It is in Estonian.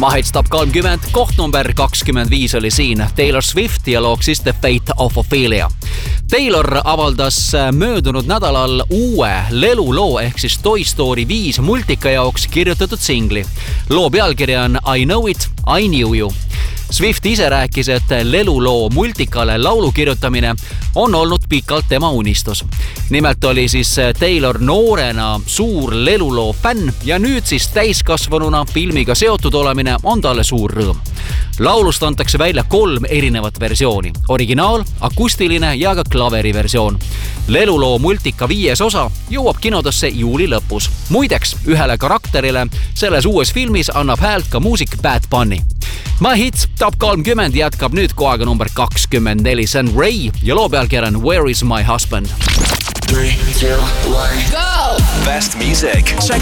Mahits Top 30, koht number 25 oli siin Taylor Swift ja looks siis The Fate of Ophelia. Taylor avaldas möödunud nädalal uue leluloo ehk siis Toy Story 5 multika jaoks kirjutatud singli. Loo pealkiri on I Know It, I Knew You. Swift ise rääkis, et leluloo multikale laulu kirjutamine on olnud pikalt tema unistus. Nimelt oli siis Taylor noorena suur leluloo fänn ja nüüd siis täiskasvanuna filmiga seotud olemine on talle suur rõõm. Laulust antakse välja 3 erinevat versiooni. Originaal, akustiline ja ka klaveri versioon. Leluloo multika 5. osa jõuab kinodesse juuli lõpus. Muideks, ühele karakterile selles uues filmis annab häält ka muusik Bad Bunny. Mahits Top 30 jätkab nüüd kohaga number 24. See on Ray ja loo pealkiri on Where is my husband? 3, 2, 1, go! Best music. Check